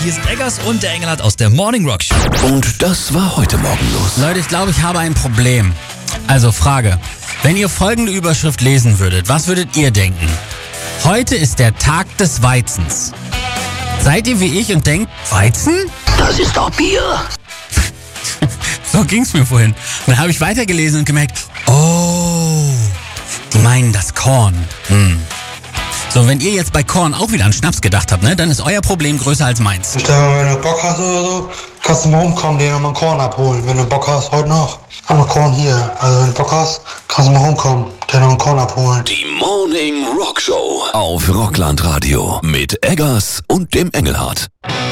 hier ist Eggers und der Engelhardt aus der Morning Rock Show. Und das war heute Morgen los. Leute, ich glaube, ich habe ein Problem. Also Frage, wenn ihr folgende Überschrift lesen würdet, was würdet ihr denken? Heute ist der Tag des Weizens. Seid ihr wie ich und denkt, Weizen? Das ist doch Bier. So ging's mir vorhin. Dann habe ich weitergelesen und gemerkt, oh, die meinen das Korn. So, wenn ihr jetzt bei Korn auch wieder an Schnaps gedacht habt, ne, dann ist euer Problem größer als meins. Ich denke, wenn du Bock hast oder so, kannst du mal rumkommen, dir nochmal Korn abholen. Wenn du Bock hast, heute noch. Haben wir Korn hier. Also wenn du Bock hast, kannst du mal rumkommen, dir noch einen Korn abholen. Die Morning Rock Show auf Rockland Radio mit Eggers und dem Engelhardt.